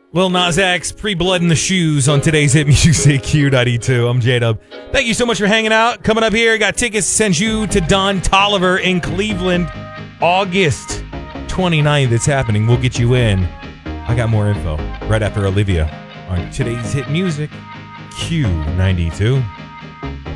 Lil Nas X, Pre-Blood in the Shoes on today's Hit Music Q92. I'm J-Dub. Thank you so much for hanging out. Coming up here, got tickets to send you to Don Toliver in Cleveland, August 29th. It's happening. We'll get you in. I got more info right after Olivia on today's Hit Music Q92.